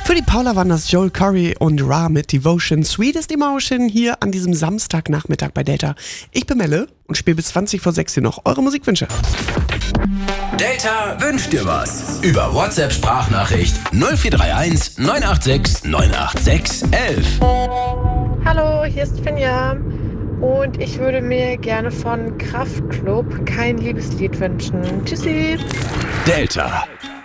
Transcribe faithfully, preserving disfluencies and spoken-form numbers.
Für die Paula waren das Joel Corey und Ra mit Devotion. Sweetest Emotion hier an diesem Samstagnachmittag bei Delta. Ich bin Melle und spiele bis zwanzig vor sechs hier noch eure Musikwünsche. Delta wünscht dir was. Über WhatsApp-Sprachnachricht null vier drei eins neun acht sechs neun acht sechs elf. Hallo, hier ist Finja und ich würde mir gerne von Kraftklub Kein Liebeslied wünschen. Tschüssi. Delta.